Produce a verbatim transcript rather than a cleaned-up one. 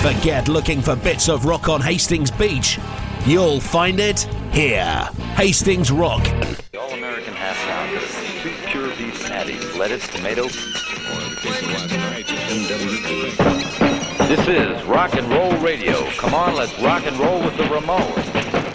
Forget looking for bits of rock on Hastings Beach. You'll find it here. Hastings Rock. The All-American Half Pound of two pure beef patties, lettuce, tomato. This is Rock and Roll Radio. Come on, let's rock and roll with the Ramones.